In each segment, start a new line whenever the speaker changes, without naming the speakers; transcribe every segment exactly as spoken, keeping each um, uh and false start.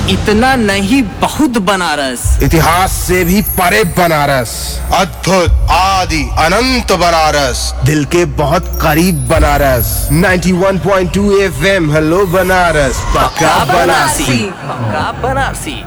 इतना नहीं बहुत बनारस,
इतिहास से भी परे बनारस,
अद्भुत आदि अनंत बनारस,
दिल के बहुत करीब Banaras. Ninety one point two FM hello Banaras, पक्का बनारसी,
पक्का Banarasi.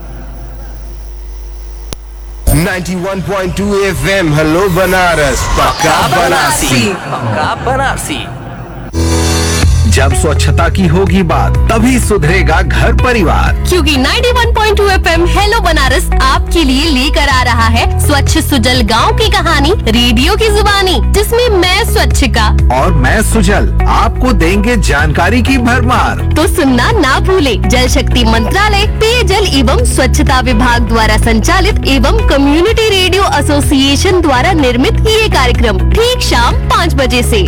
Ninety one point two FM hello Banaras, पक्का बनारसी,
पक्का बनारसी।
जब स्वच्छता की होगी बात, तभी सुधरेगा घर परिवार।
क्योंकि ninety one point two FM hello Banaras आपके लिए लेकर आ रहा है स्वच्छ सुजल गांव की कहानी रेडियो की जुबानी, जिसमें मैं स्वच्छिका
और मैं सुजल आपको देंगे जानकारी की भरमार।
तो सुनना ना भूले, जल शक्ति मंत्रालय, पेयजल एवं स्वच्छता विभाग द्वारा संचालित एवं कम्युनिटी रेडियो एसोसिएशन द्वारा निर्मित ये कार्यक्रम ठीक शाम पाँच बजे से।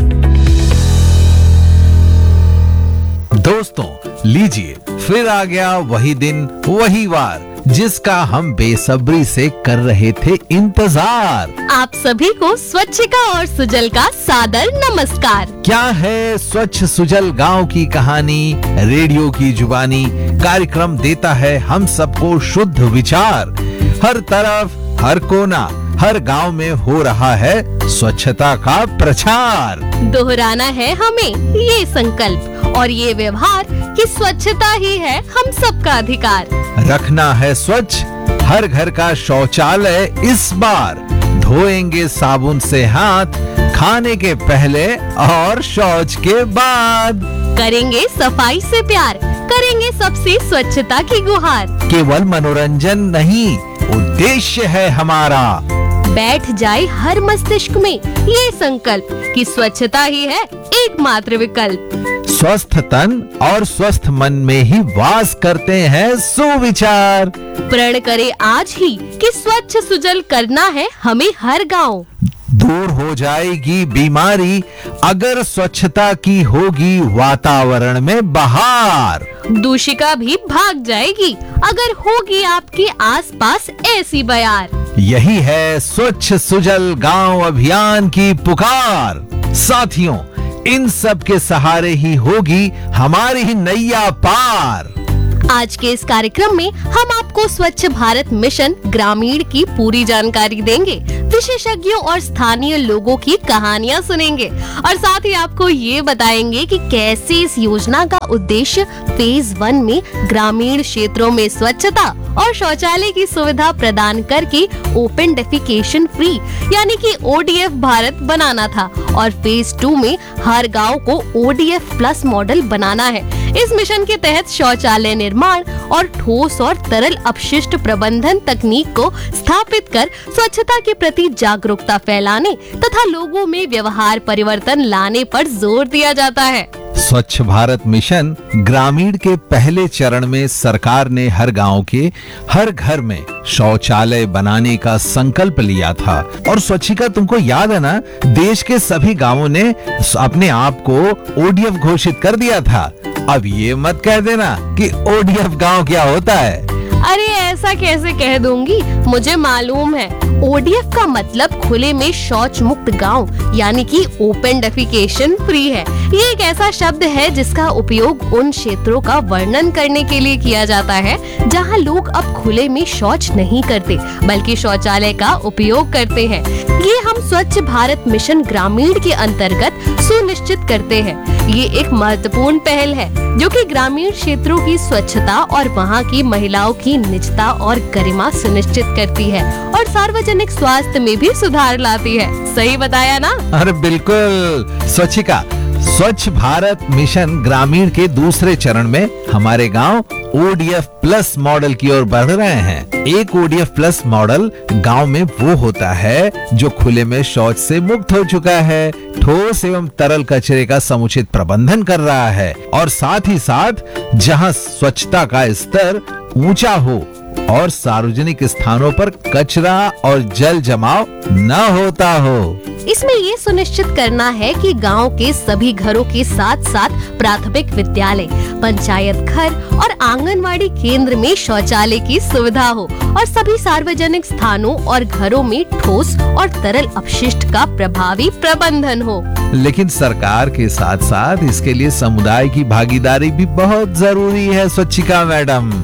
दोस्तों लीजिए, फिर आ गया वही दिन वही वार, जिसका हम बेसब्री से कर रहे थे इंतजार।
आप सभी को स्वच्छिका और सुजल का सादर नमस्कार।
क्या है स्वच्छ सुजल गांव की कहानी रेडियो की जुबानी कार्यक्रम देता है हम सबको शुद्ध विचार। हर तरफ हर कोना हर गांव में हो रहा है स्वच्छता का प्रचार।
दोहराना है हमें ये संकल्प और ये व्यवहार कि स्वच्छता ही है हम सबका अधिकार।
रखना है स्वच्छ हर घर का शौचालय, इस बार धोएंगे साबुन से हाथ, खाने के पहले और शौच के बाद।
करेंगे सफाई से प्यार, करेंगे सबसे स्वच्छता की गुहार।
केवल मनोरंजन नहीं, उद्देश्य है हमारा।
बैठ जाए हर मस्तिष्क में ये संकल्प कि स्वच्छता ही है एकमात्र विकल्प।
स्वस्थ तन और स्वस्थ मन में ही वास करते हैं सुविचार।
प्रण करे आज ही कि स्वच्छ सुजल करना है हमें हर गांव।
दूर हो जाएगी बीमारी अगर स्वच्छता की होगी वातावरण में बहार।
दूषिका भी भाग जाएगी अगर होगी आपके आसपास ऐसी बयार।
यही है स्वच्छ सुजल गांव अभियान की पुकार। साथियों, इन सब के सहारे ही होगी हमारी नैया पार।
आज के इस कार्यक्रम में हम आपको स्वच्छ भारत मिशन ग्रामीण की पूरी जानकारी देंगे, विशेषज्ञों और स्थानीय लोगों की कहानियां सुनेंगे और साथ ही आपको ये बताएंगे कि कैसे इस योजना का उद्देश्य फेज वन में ग्रामीण क्षेत्रों में स्वच्छता और शौचालय की सुविधा प्रदान करके ओपन डेफिकेशन फ्री यानी कि ओडीएफ भारत बनाना था और फेज टू में हर गांव को ओडीएफ प्लस मॉडल बनाना है। इस मिशन के तहत शौचालय निर्माण और ठोस और तरल अपशिष्ट प्रबंधन तकनीक को स्थापित कर स्वच्छता के प्रति जागरूकता फैलाने तथा लोगों में व्यवहार परिवर्तन लाने पर जोर दिया जाता है।
स्वच्छ भारत मिशन ग्रामीण के पहले चरण में सरकार ने हर गांव के हर घर में शौचालय बनाने का संकल्प लिया था। और स्वच्छिका, तुमको याद है ना, देश के सभी गांवों ने अपने आप को ओडीएफ घोषित कर दिया था। अब ये मत कह देना कि ओडीएफ गांव क्या होता है।
अरे ऐसा कैसे कह दूंगी, मुझे मालूम है। ओडीएफ का मतलब खुले में शौच मुक्त गांव यानी कि ओपन डेफिकेशन फ्री है। ये एक ऐसा शब्द है जिसका उपयोग उन क्षेत्रों का वर्णन करने के लिए किया जाता है जहां लोग अब खुले में शौच नहीं करते बल्कि शौचालय का उपयोग करते हैं। ये हम स्वच्छ भारत मिशन ग्रामीण के अंतर्गत सुनिश्चित करते हैं। ये एक महत्वपूर्ण पहल है जो कि ग्रामीण क्षेत्रों की स्वच्छता और वहां की महिलाओं की निजता और गरिमा सुनिश्चित करती है और सार्वजनिक स्वास्थ्य में भी सुधार लाती है। सही बताया ना?
अरे बिल्कुल स्वच्छिका, स्वच्छ भारत मिशन ग्रामीण के दूसरे चरण में हमारे गांव ओडीएफ प्लस मॉडल की ओर बढ़ रहे हैं। एक ओडीएफ प्लस मॉडल गांव में वो होता है जो खुले में शौच से मुक्त हो चुका है, ठोस एवं तरल कचरे का समुचित प्रबंधन कर रहा है और साथ ही साथ जहां स्वच्छता का स्तर ऊंचा हो और सार्वजनिक स्थानों पर कचरा और जल जमाव न होता हो।
इसमें ये सुनिश्चित करना है कि गांव के सभी घरों के साथ साथ प्राथमिक विद्यालय, पंचायत घर और आंगनवाड़ी केंद्र में शौचालय की सुविधा हो और सभी सार्वजनिक स्थानों और घरों में ठोस और तरल अपशिष्ट का प्रभावी प्रबंधन हो।
लेकिन सरकार के साथ साथ इसके लिए समुदाय की भागीदारी भी बहुत जरूरी है स्वच्छिका मैडम।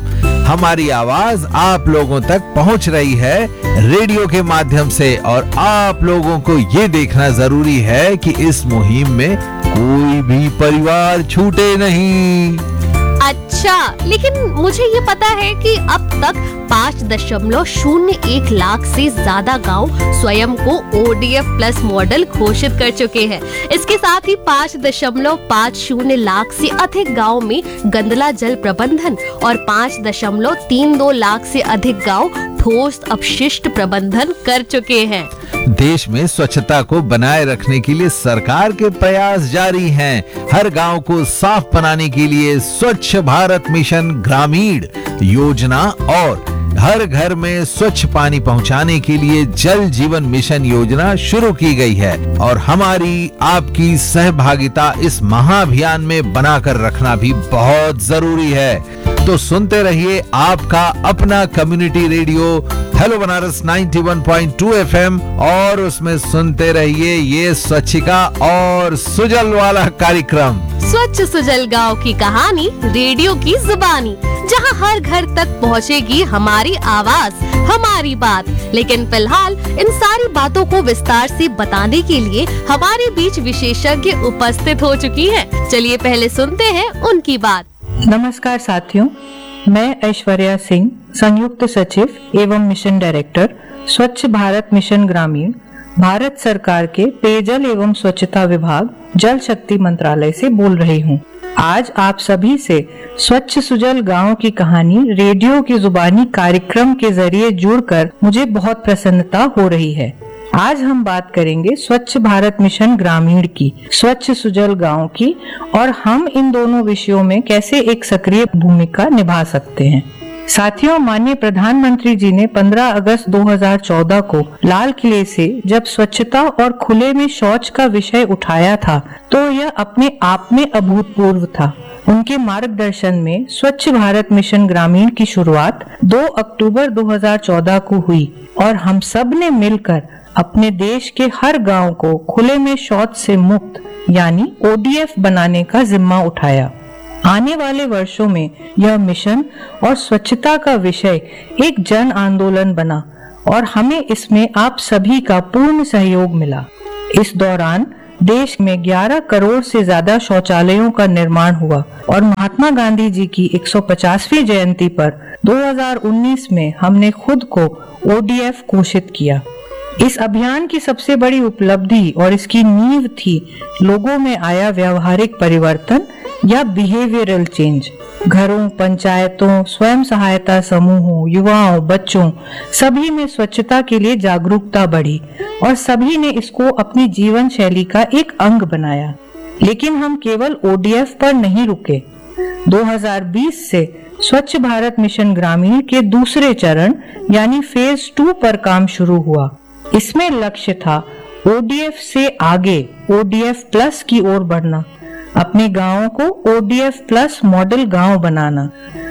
हमारी आवाज आप लोगों तक पहुंच रही है रेडियो के माध्यम से, और आप लोगों को ये देखना जरूरी है कि इस मुहिम में कोई भी परिवार छूटे नहीं।
अच्छा, लेकिन मुझे ये पता है कि अब तक पाँच दशमलव शून्य एक लाख से ज्यादा गांव स्वयं को O D F plus model घोषित कर चुके हैं। इसके साथ ही पाँच दशमलव पाँच शून्य लाख से अधिक गांव में गंदला जल प्रबंधन और पाँच दशमलव तीन दो लाख से अधिक गांव ठोस अपशिष्ट प्रबंधन कर चुके हैं।
देश में स्वच्छता को बनाए रखने के लिए सरकार के प्रयास जारी हैं। हर गांव को साफ बनाने के लिए स्वच्छ भारत मिशन ग्रामीण योजना और हर घर में स्वच्छ पानी पहुंचाने के लिए जल जीवन मिशन योजना शुरू की गई है, और हमारी आपकी सहभागिता इस महाअभियान में बनाकर रखना भी बहुत जरूरी है। तो सुनते रहिए आपका अपना कम्युनिटी रेडियो हेलो बनारस इक्यानवे पॉइंट दो एफ एम, और उसमें सुनते रहिए ये स्वच्छिका और सुजल वाला कार्यक्रम।
स्वच्छ सुजल गांव की कहानी रेडियो की जुबानी, जहां हर घर तक पहुंचेगी हमारी आवाज, हमारी बात। लेकिन फिलहाल इन सारी बातों को विस्तार से बताने के लिए हमारे बीच विशेषज्ञ उपस्थित हो चुकी हैं। चलिए पहले सुनते हैं उनकी बात।
नमस्कार साथियों, मैं ऐश्वर्या सिंह, संयुक्त सचिव एवं मिशन डायरेक्टर स्वच्छ भारत मिशन ग्रामीण, भारत सरकार के पेयजल एवं स्वच्छता विभाग, जल शक्ति मंत्रालय से बोल रही हूँ। आज आप सभी से स्वच्छ सुजल गांव की कहानी रेडियो की जुबानी कार्यक्रम के जरिए जुड़कर मुझे बहुत प्रसन्नता हो रही है। आज हम बात करेंगे स्वच्छ भारत मिशन ग्रामीण की, स्वच्छ सुजल गांव की, और हम इन दोनों विषयों में कैसे एक सक्रिय भूमिका निभा सकते हैं। साथियों, माननीय प्रधानमंत्री जी ने पंद्रह अगस्त दो हज़ार चौदह को लाल किले से जब स्वच्छता और खुले में शौच का विषय उठाया था, तो यह अपने आप में अभूतपूर्व था। उनके मार्गदर्शन में स्वच्छ भारत मिशन ग्रामीण की शुरुआत दो अक्टूबर दो हज़ार चौदह को हुई, और हम सब ने मिलकर अपने देश के हर गांव को खुले में शौच से मुक्त यानी ओ डी एफ बनाने का जिम्मा उठाया। आने वाले वर्षों में यह मिशन और स्वच्छता का विषय एक जन आंदोलन बना, और हमें इसमें आप सभी का पूर्ण सहयोग मिला। इस दौरान देश में ग्यारह करोड़ से ज्यादा शौचालयों का निर्माण हुआ, और महात्मा गांधी जी की एक सौ पचासवीं जयंती पर दो हज़ार उन्नीस में हमने खुद को ओ डी एफ घोषित किया। इस अभियान की सबसे बड़ी उपलब्धि और इसकी नींव थी लोगों में आया व्यवहारिक परिवर्तन या बिहेवियरल चेंज। घरों, पंचायतों, स्वयं सहायता समूहों, युवाओं, बच्चों सभी में स्वच्छता के लिए जागरूकता बढ़ी, और सभी ने इसको अपनी जीवन शैली का एक अंग बनाया। लेकिन हम केवल ओ डी एफ पर नहीं रुके। दो हज़ार बीस से स्वच्छ भारत मिशन ग्रामीण के दूसरे चरण यानी फेज टू पर काम शुरू हुआ। इसमें लक्ष्य था ओ डी एफ से आगे ओ डी एफ प्लस की ओर बढ़ना, अपने गांवों को O D F plus model गांव बनाना।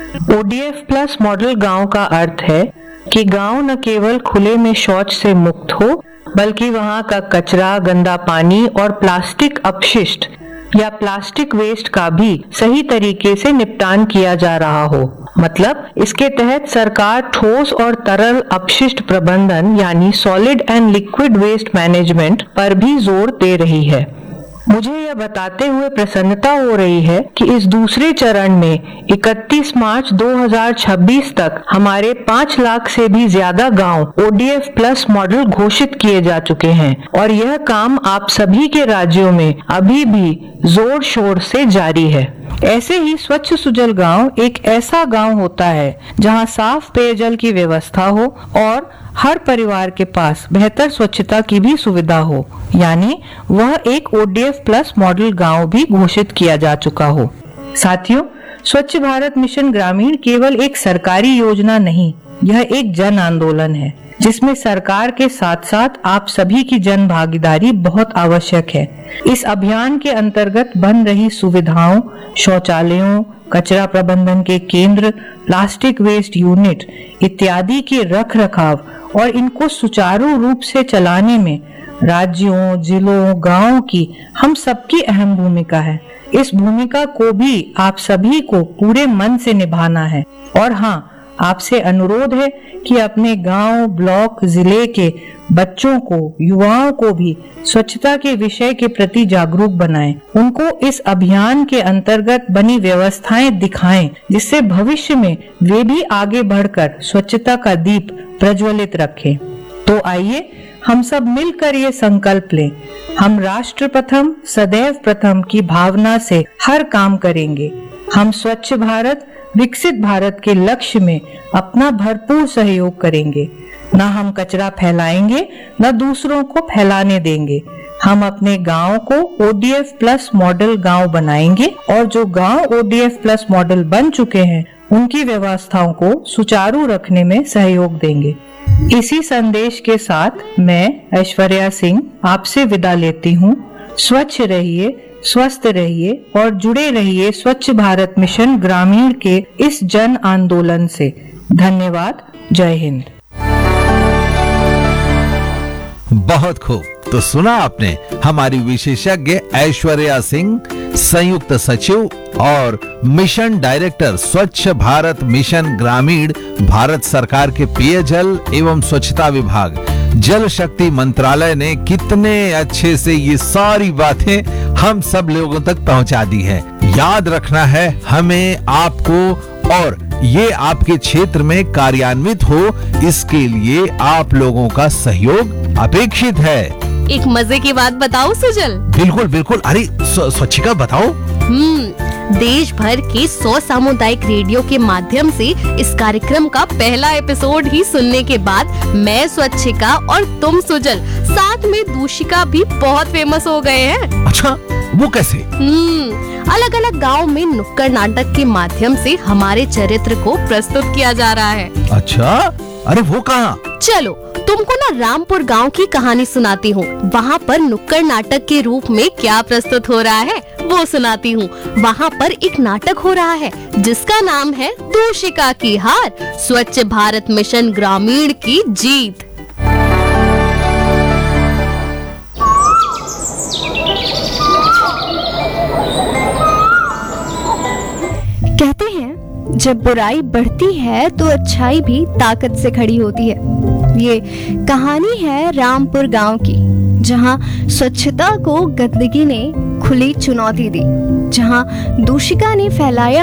O D F plus model गांव का अर्थ है कि गांव न केवल खुले में शौच से मुक्त हो, बल्कि वहां का कचरा, गंदा पानी और प्लास्टिक अपशिष्ट या प्लास्टिक वेस्ट का भी सही तरीके से निपटान किया जा रहा हो। मतलब इसके तहत सरकार ठोस और तरल अपशिष्ट प्रबंधन यानी solid and liquid waste management पर भी जोर दे रही है। मुझे यह बताते हुए प्रसन्नता हो रही है कि इस दूसरे चरण में इकतीस मार्च दो हज़ार छब्बीस तक हमारे पाँच लाख से भी ज्यादा गांव O D F plus model घोषित किए जा चुके हैं, और यह काम आप सभी के राज्यों में अभी भी जोर शोर से जारी है। ऐसे ही स्वच्छ सुजल गांव एक ऐसा गांव होता है जहां साफ पेयजल की व्यवस्था हो और हर परिवार के पास बेहतर स्वच्छता की भी सुविधा हो, यानी वह एक O D F plus model गांव भी घोषित किया जा चुका हो। साथियों, स्वच्छ भारत मिशन ग्रामीण केवल एक सरकारी योजना नहीं, यह एक जन आंदोलन है जिसमें सरकार के साथ साथ आप सभी की जन भागीदारी बहुत आवश्यक है। इस अभियान के अंतर्गत बन रही सुविधाओं, शौचालयों, कचरा प्रबंधन के केंद्र, प्लास्टिक वेस्ट यूनिट इत्यादि के रख रखाव और इनको सुचारू रूप से चलाने में राज्यों, जिलों, गांवों की हम सबकी अहम भूमिका है। इस भूमिका को भी आप सभी को पूरे मन से निभाना है, और हाँ, आपसे अनुरोध है कि अपने गांव, ब्लॉक, जिले के बच्चों को, युवाओं को भी स्वच्छता के विषय के प्रति जागरूक बनाएं। उनको इस अभियान के अंतर्गत बनी व्यवस्थाएं दिखाएं, जिससे भविष्य में वे भी आगे बढ़कर स्वच्छता का दीप प्रज्वलित रखें। तो आइए हम सब मिलकर ये संकल्प लें, हम राष्ट्र प्रथम, सदैव प्रथम की भावना से हर काम करेंगे। हम स्वच्छ भारत, विकसित भारत के लक्ष्य में अपना भरपूर सहयोग करेंगे। न हम कचरा फैलाएंगे, न दूसरों को फैलाने देंगे। हम अपने गांव को O D F plus model गांव बनाएंगे और जो गांव O D F plus model बन चुके हैं, उनकी व्यवस्थाओं को सुचारू रखने में सहयोग देंगे। इसी संदेश के साथ मैं ऐश्वर्या सिंह आपसे विदा लेती हूँ। स्वच्छ रहिए, स्वस्थ रहिए और जुड़े रहिए स्वच्छ भारत मिशन ग्रामीण के इस जन आंदोलन से। धन्यवाद। जय हिंद।
बहुत खूब। तो सुना आपने हमारी विशेषज्ञ ऐश्वर्या सिंह, संयुक्त सचिव और मिशन डायरेक्टर स्वच्छ भारत मिशन ग्रामीण, भारत सरकार के पेयजल एवं स्वच्छता विभाग, जल शक्ति मंत्रालय ने कितने अच्छे से ये सारी बातें हम सब लोगों तक पहुंचा दी है। याद रखना है हमें, आपको, और ये आपके क्षेत्र में कार्यान्वित हो, इसके लिए आप लोगों का सहयोग अपेक्षित है।
एक मजे की बात बताओ सुजल।
बिल्कुल बिल्कुल। अरे स्वच्छिका बताओ।
हम्म देश भर के सौ सामुदायिक रेडियो के माध्यम से इस कार्यक्रम का पहला एपिसोड ही सुनने के बाद मैं स्वच्छिका और तुम सुजल, साथ में दूषिका भी बहुत फेमस हो गए हैं।
अच्छा, वो कैसे?
हम्म अलग अलग गांव में नुक्कड़ नाटक के माध्यम से हमारे चरित्र को प्रस्तुत किया जा रहा है।
अच्छा, अरे वो कहाँ?
चलो तुमको ना रामपुर गांव की कहानी सुनाती हूँ। वहाँ पर नुक्कड़ नाटक के रूप में क्या प्रस्तुत हो रहा है वो सुनाती हूँ। वहाँ पर एक नाटक हो रहा है जिसका नाम है दूषिका की हार, स्वच्छ भारत मिशन ग्रामीण की जीत। कहते हैं जब बुराई बढ़ती है तो अच्छाई भी ताकत से खड़ी होती है। ये कहानी है रामपुर गांव की, जहां स्वच्छता को गंदगी ने खुली चुनौती दी, जहां दूषिका ने फैलाया